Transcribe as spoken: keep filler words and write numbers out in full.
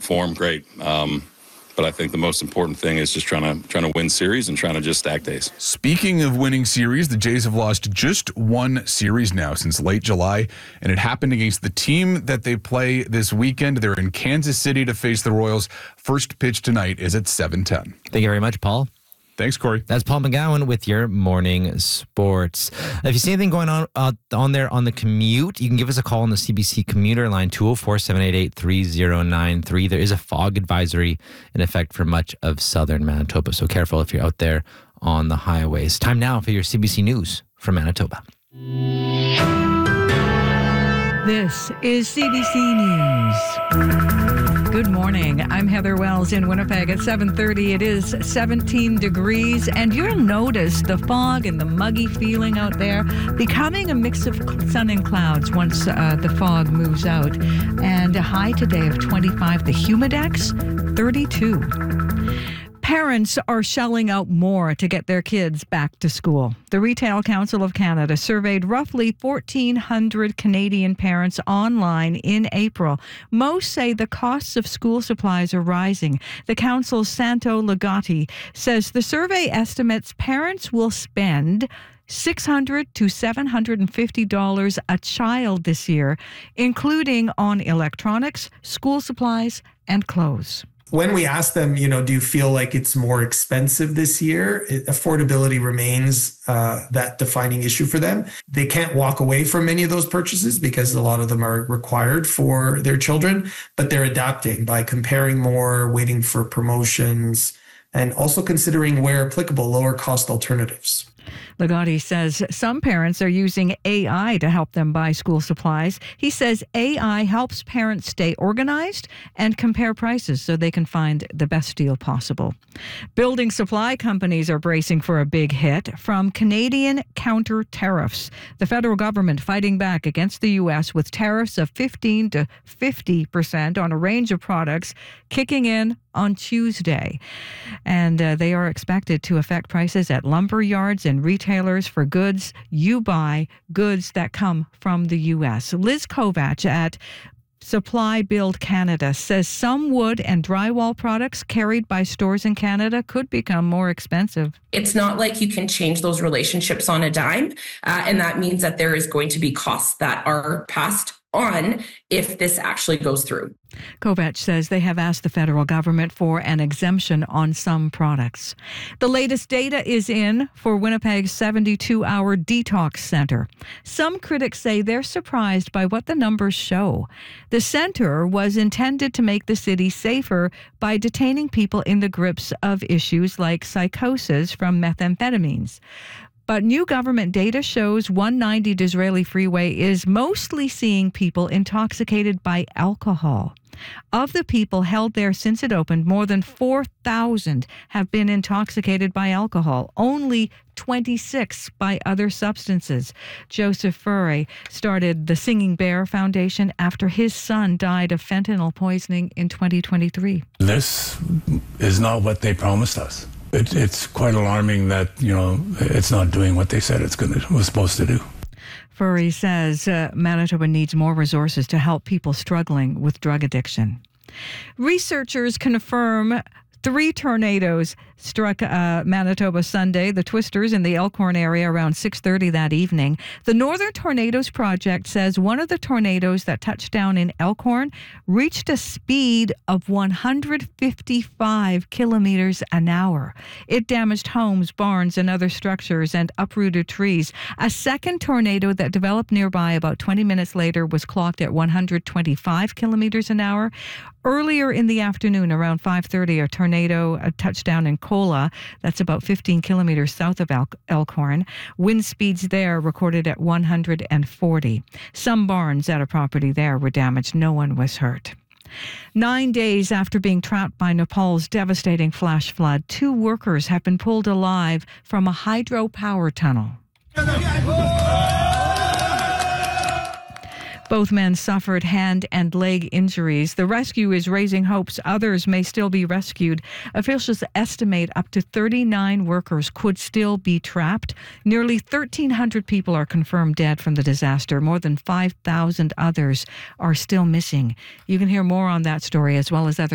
form, great. Um, but I think the most important thing is just trying to trying to win series and trying to just stack days. Speaking of winning series, the Jays have lost just one series now since late July, and it happened against the team that they play this weekend. They're in Kansas City to face the Royals. First pitch tonight is at seven ten. Thank you very much, Paul. Thanks, Corey. That's Paul McGowan with your morning sports. If you see anything going on uh, on there on the commute, you can give us a call on the C B C commuter line, two oh four, seven eight eight, three oh nine three. There is a fog advisory in effect for much of southern Manitoba, so careful if you're out there on the highways. Time now for your C B C News from Manitoba. This is C B C News. Good morning. I'm Heather Wells in Winnipeg at seven thirty. It is seventeen degrees, and you'll notice the fog and the muggy feeling out there becoming a mix of sun and clouds once uh, the fog moves out. And a high today of twenty-five. The Humidex, thirty-two. Parents are shelling out more to get their kids back to school. The Retail Council of Canada surveyed roughly fourteen hundred Canadian parents online in April. Most say the costs of school supplies are rising. The council's Santo Ligotti says the survey estimates parents will spend six hundred to seven hundred fifty dollars a child this year, including on electronics, school supplies, and clothes. When we ask them, you know, do you feel like it's more expensive this year? It, affordability remains uh, that defining issue for them. They can't walk away from many of those purchases because a lot of them are required for their children, but they're adapting by comparing more, waiting for promotions, and also considering where applicable lower cost alternatives. Ligotti says some parents are using A I to help them buy school supplies. He says A I helps parents stay organized and compare prices so they can find the best deal possible. Building supply companies are bracing for a big hit from Canadian counter tariffs. The federal government fighting back against the U S with tariffs of fifteen to fifty percent on a range of products kicking in on Tuesday. And uh, they are expected to affect prices at lumber yards and retailers for goods you buy, goods that come from the U S. Liz Kovach at Supply Build Canada says some wood and drywall products carried by stores in Canada could become more expensive. It's not like you can change those relationships on a dime, uh, and that means that there is going to be costs that are passed on if this actually goes through. Kovach says they have asked the federal government for an exemption on some products. The latest data is in for Winnipeg's seventy-two hour detox center. Some critics say they're surprised by what the numbers show. The center was intended to make the city safer by detaining people in the grips of issues like psychosis from methamphetamines. But new government data shows one ninety Disraeli Freeway is mostly seeing people intoxicated by alcohol. Of the people held there since it opened, more than four thousand have been intoxicated by alcohol, only twenty-six by other substances. Joseph Furry started the Singing Bear Foundation after his son died of fentanyl poisoning in twenty twenty-three. This is not what they promised us. It, it's quite alarming that, you know, it's not doing what they said it's going to was supposed to do. Furry says uh, Manitoba needs more resources to help people struggling with drug addiction. Researchers confirm three tornadoes struck uh, Manitoba Sunday, the Twisters in the Elkhorn area around six thirty that evening. The Northern Tornadoes Project says one of the tornadoes that touched down in Elkhorn reached a speed of one hundred fifty-five kilometers an hour. It damaged homes, barns, and other structures and uprooted trees. A second tornado that developed nearby about twenty minutes later was clocked at one hundred twenty-five kilometers an hour. Earlier in the afternoon, around five thirty, a tornado uh, touched down in Kola. That's about fifteen kilometers south of El- Elkhorn. Wind speeds there recorded at one hundred forty. Some barns at a property there were damaged. No one was hurt. Nine days after being trapped by Nepal's devastating flash flood, two workers have been pulled alive from a hydropower tunnel. Both men suffered hand and leg injuries. The rescue is raising hopes others may still be rescued. Officials estimate up to thirty-nine workers could still be trapped. Nearly thirteen hundred people are confirmed dead from the disaster. More than five thousand others are still missing. You can hear more on that story as well as other